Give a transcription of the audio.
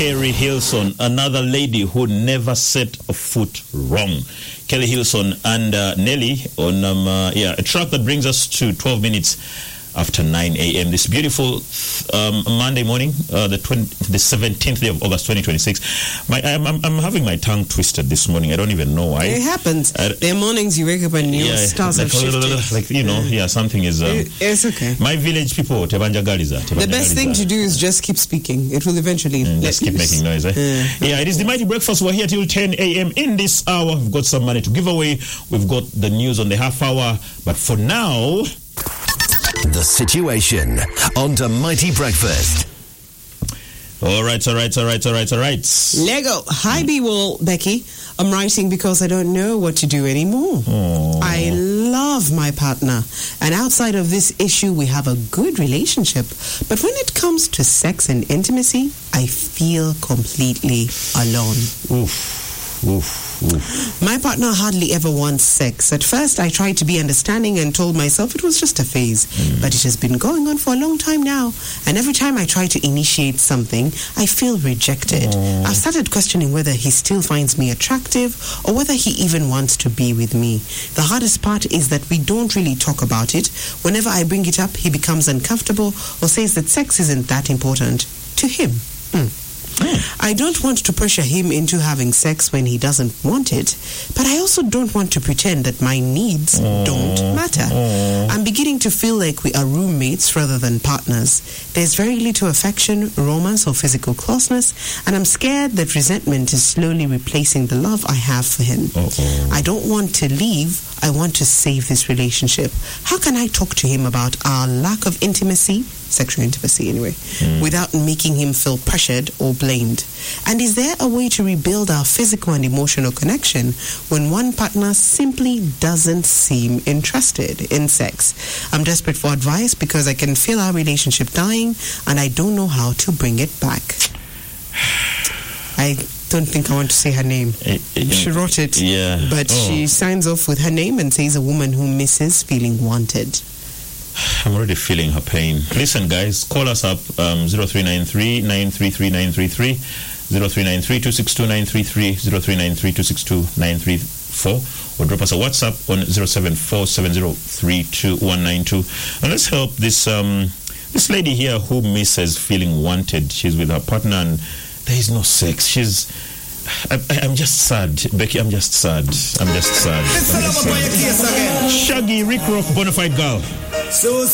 Kerry Hilson, another lady who never set a foot wrong. Kelly Hilson and Nelly on a track that brings us to 12 minutes after 9 a.m. this beautiful Monday morning, the 17th day of August 2026. I'm having my tongue twisted this morning. I don't even know why. It happens. There are mornings you wake up and your stars have shifted. Something is... it's okay. My village people, Tebanjagaliza. The best thing to do is just keep speaking. It will eventually just keep making noise. It is the Mighty Breakfast. We're here till 10 a.m. In this hour, we've got some money to give away. We've got the news on the half hour. But for now... The Situation on the Mighty Breakfast. All right. Lego. Hi, B-Wall, Becky. I'm writing because I don't know what to do anymore. Aww. I love my partner, and outside of this issue, we have a good relationship. But when it comes to sex and intimacy, I feel completely alone. Oof. My partner hardly ever wants sex. At first, I tried to be understanding and told myself it was just a phase. But it has been going on for a long time now. And every time I try to initiate something, I feel rejected. I've started questioning whether he still finds me attractive or whether he even wants to be with me. The hardest part is that we don't really talk about it. Whenever I bring it up, he becomes uncomfortable or says that sex isn't that important to him. I don't want to pressure him into having sex when he doesn't want it, but I also don't want to pretend that my needs don't matter. I'm beginning to feel like we are roommates rather than partners. There's very little affection, romance, or physical closeness, and I'm scared that resentment is slowly replacing the love I have for him. I don't want to leave. I want to save this relationship. How can I talk to him about our lack of intimacy, sexual intimacy anyway, without making him feel pressured or blamed? And is there a way to rebuild our physical and emotional connection when one partner simply doesn't seem interested in sex? I'm desperate for advice because I can feel our relationship dying and I don't know how to bring it back. I don't think I want to say her name. She wrote it, but she signs off with her name and says a woman who misses feeling wanted. I'm already feeling her pain. Listen, guys, call us up 0393 933 933, 0393 262 933, 0393 262 934, or drop us a WhatsApp on 074 7032 192. And let's help this this lady here who misses feeling wanted. She's with her partner and there is no sex. I'm just sad, Becky. I'm just sad. Shaggy, Rick Rock, Bonafide Girl.